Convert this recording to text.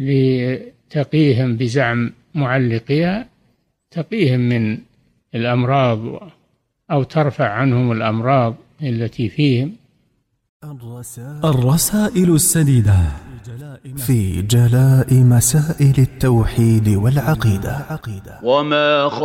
لتقيهم بزعم معلقيها، تقيهم من الأمراض أو ترفع عنهم الأمراض التي فيهم. الرسائل السديدة في جلاء مسائل التوحيد والعقيدة. وما